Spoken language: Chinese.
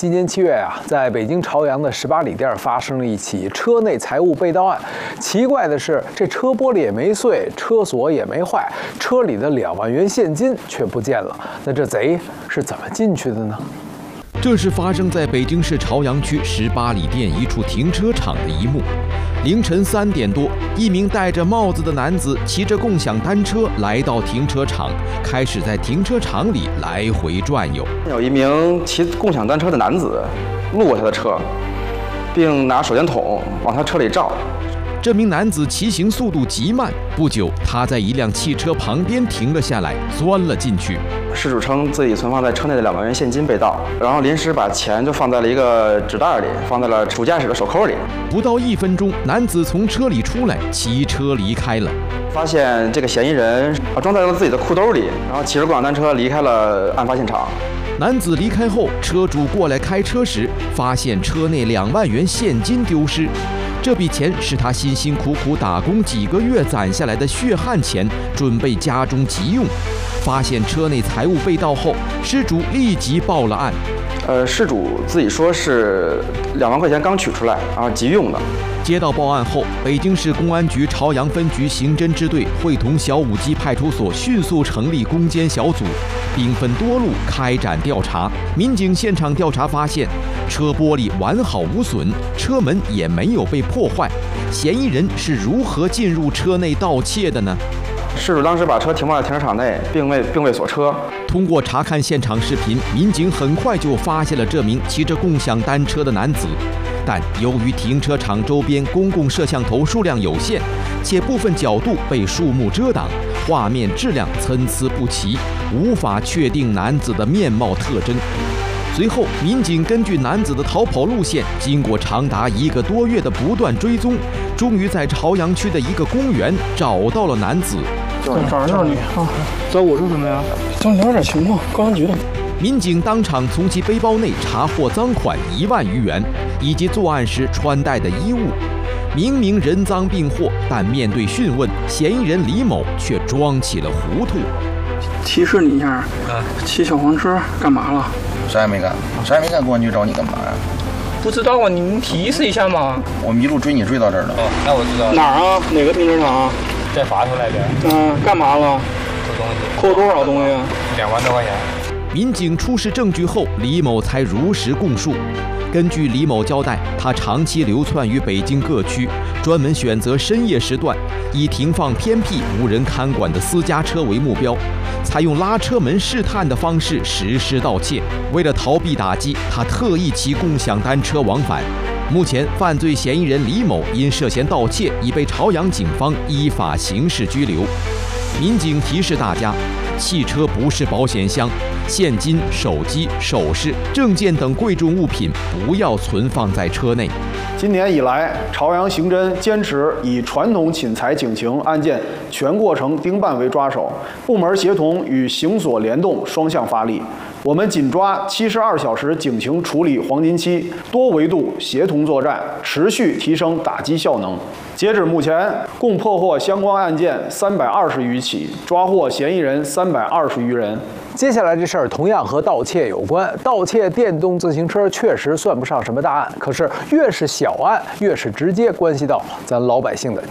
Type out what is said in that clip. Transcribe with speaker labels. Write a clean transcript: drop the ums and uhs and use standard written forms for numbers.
Speaker 1: 今年7月啊，在北京朝阳的18里店发生了一起车内财物被盗案。奇怪的是，这车玻璃也没碎，车锁也没坏，车里的2万元现金却不见了。那这贼是怎么进去的呢？
Speaker 2: 这是发生在北京市朝阳区18里店一处停车场的一幕。凌晨3点多，一名戴着帽子的男子骑着共享单车来到停车场，开始在停车场里来回转悠。
Speaker 3: 有一名骑共享单车的男子路过他的车，并拿手电筒往他车里照。
Speaker 2: 这名男子骑行速度极慢，不久，他在一辆汽车旁边停了下来，钻了进去。
Speaker 3: 事主称自己存放在车内的2万元现金被盗，然后临时把钱就放在了一个纸袋里，放在了主驾驶的手扣里。
Speaker 2: 不到1分钟，男子从车里出来，骑车离开了。
Speaker 3: 发现这个嫌疑人装在了自己的裤兜里，然后骑着共享单车离开了案发现场。
Speaker 2: 男子离开后，车主过来开车时，发现车内2万元现金丢失。这笔钱是他辛辛苦苦打工几个月攒下来的血汗钱，准备家中急用。发现车内财物被盗后，失主立即报了案。
Speaker 3: 事主自己说是2万块钱刚取出来，然后急用的。
Speaker 2: 接到报案后，北京市公安局朝阳分局刑侦支队会同小武基派出所迅速成立攻坚小组，兵分多路开展调查。民警现场调查发现，车玻璃完好无损，车门也没有被破坏。嫌疑人是如何进入车内盗窃的呢？
Speaker 3: 事主当时把车停放在停车场内，并未锁车。
Speaker 2: 通过查看现场视频，民警很快就发现了这名骑着共享单车的男子。但由于停车场周边公共摄像头数量有限，且部分角度被树木遮挡，画面质量参差不齐，无法确定男子的面貌特征。随后，民警根据男子的逃跑路线，经过长达1个多月的不断追踪，终于在朝阳区的一个公园找到了男子。
Speaker 4: 找你啊！找我是什么呀？想了解点情况，公安局的。
Speaker 2: 民警当场从其背包内查获赃款1万余元，以及作案时穿戴的衣物。明明人赃并获，但面对讯问，嫌疑人李某却装起了糊涂。
Speaker 4: 提示你一下，骑小黄车干嘛了？
Speaker 5: 啥也没干，啥也没干，公安局找你干嘛呀？
Speaker 4: 不知道啊，你能提示一下吗？
Speaker 5: 我们一路追你追到这儿了。
Speaker 6: 哦，那我知道。
Speaker 4: 哪儿啊？哪个停车场啊？
Speaker 6: 再罚出来的。
Speaker 4: 干嘛了？
Speaker 6: 偷东西。
Speaker 4: 偷多少东西
Speaker 6: ？2万多块钱。
Speaker 2: 民警出示证据后，李某才如实供述。根据李某交代，他长期流窜于北京各区，专门选择深夜时段，以停放偏僻无人看管的私家车为目标，采用拉车门试探的方式实施盗窃。为了逃避打击，他特意骑共享单车往返。 目前，犯罪嫌疑人李某因涉嫌盗窃，已被朝阳警方依法刑事拘留。民警提示大家，汽车不是保险箱，现金、手机、首饰、证件等贵重物品不要存放在车内。
Speaker 7: 今年以来，朝阳刑侦坚持以传统侵财警情案件全过程盯办为抓手，部门协同与刑所联动，双向发力。 我们紧抓72小时警情处理黄金期，多维度协同作战，持续提升打击效能。截止目前，共破获相关案件320余起，抓获嫌疑人320余人。
Speaker 1: 接下来这事儿同样和盗窃有关。盗窃电动自行车确实算不上什么大案，可是越是小案，越是直接关系到咱老百姓的